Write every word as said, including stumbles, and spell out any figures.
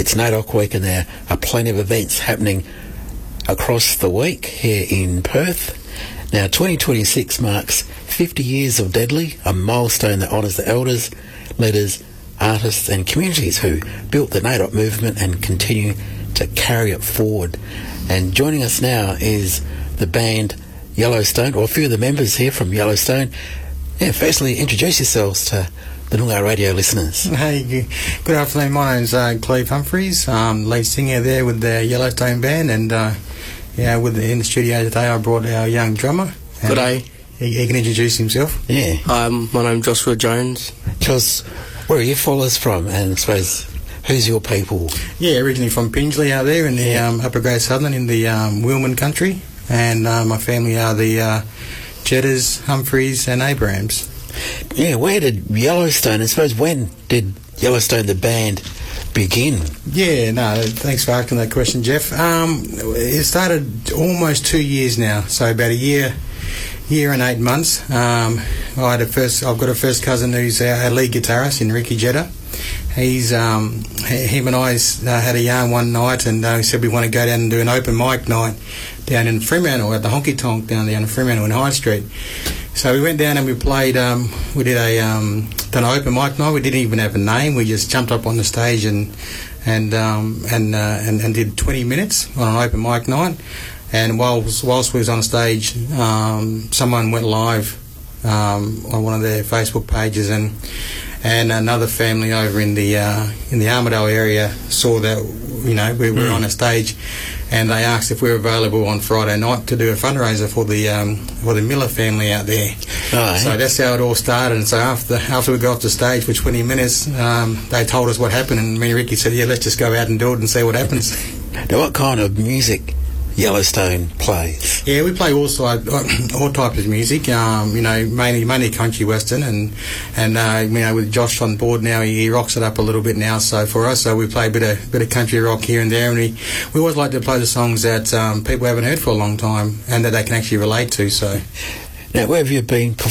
It's NAIDOC week and there are plenty of events happening across the week here in Perth. Now, twenty twenty-six marks fifty years of Deadly, a milestone that honours the elders, leaders, artists and communities who built the NAIDOC movement and continue to carry it forward. And joining us now is the band Yellowstone, or a few of the members here from Yellowstone. Yeah, firstly, introduce yourselves to the Noongar Radio listeners. Hey, good afternoon. My name's uh, Cleve Humphreys, um, lead singer there with the Yellowstone band, and uh, yeah, with the, in the studio today I brought our young drummer. Good day. He, he can introduce himself. Yeah. Um, my name's Joshua Jones. Josh, where are your followers from? And I suppose, who's your people? Yeah, originally from Pingelly out there in the Yeah. um, Upper Great Southern in the um, Wilman country, and uh, my family are the uh, Jedders, Humphreys and Abrahams. Yeah, where did Yellowstone, I suppose, when did Yellowstone the band begin? Yeah, no, thanks for asking that question, Jeff. Um, it started almost two years now, so about a year year and eight months. Um, I had a first, I've got a first cousin who's our lead guitarist in Ricky Jeddah. He's, um, him and I uh, had a yarn one night, and uh, he said we want to go down and do an open mic night down in Fremantle at the Honky Tonk down there in Fremantle in High Street. So we went down and we played, um, we did a, um, done an open mic night. We didn't even have a name. We just jumped up on the stage and, and, um, and, uh, and, and did twenty minutes on an open mic night. And whilst, whilst we was on stage, um, someone went live um, on one of their Facebook pages, and and another family over in the uh, in the Armidale area saw that, you know, we were mm. on a stage, and they asked if we were available on Friday night to do a fundraiser for the um, for the Miller family out there. Oh, so yeah. that's how it all started. And so after after we got off the stage for twenty minutes, um, they told us what happened, and me and Ricky said, yeah, let's just go out and do it and see what happens. Now, what kind of music Yellowstone plays? Yeah, we play all side, all types of music. Um, you know, mainly mainly country western, and and uh, you know, with Josh on board now, he, he rocks it up a little bit now. So for us, so we play a bit of bit of country rock here and there, and we we always like to play the songs that um, people haven't heard for a long time and that they can actually relate to. So Now, where have you been